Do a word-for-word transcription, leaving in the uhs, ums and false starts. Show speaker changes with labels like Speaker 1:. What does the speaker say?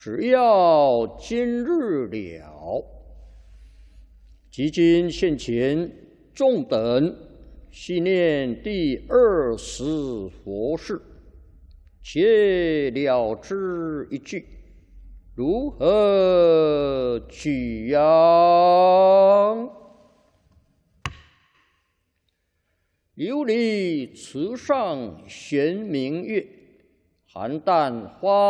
Speaker 1: 只要今日了。即今现前，众等系念第二十佛事，且了之一句，如何取样？琉璃池上悬明月，邯郸花。